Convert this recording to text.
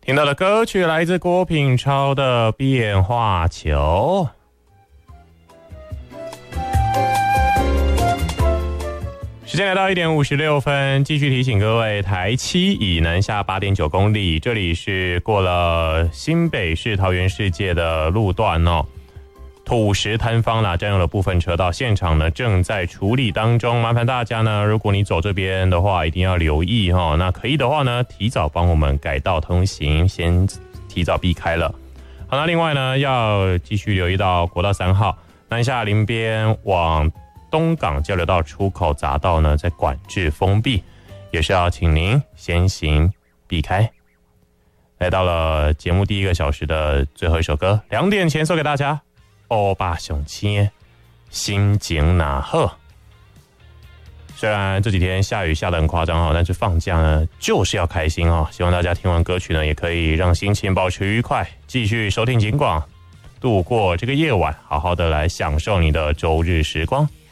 听到的歌曲来自郭品超的《变化球》。时间来到1点56分，继续提醒各位，台7以南下8.9公里，这里是过了新北市桃园世界的路段哦。土石坍方啦，占用了部分车道，现场呢正在处理当中，麻烦大家呢，如果你走这边的话，一定要留意哈。那可以的话呢，提早帮我们改道通行，先提早避开了。好，那另外呢，要继续留意到国道3号南下林边往东港交流道出口匝道呢，在管制封闭，也是要请您先行避开。来到了节目第1个小时的最后一首歌，2点前送给大家。欧巴熊亲，心情哪好？虽然这几天下雨下得很夸张，但是放假呢就是要开心哦。希望大家听完歌曲呢，也可以让心情保持愉快，继续收听警广，度过这个夜晚，好好的来享受你的周日时光。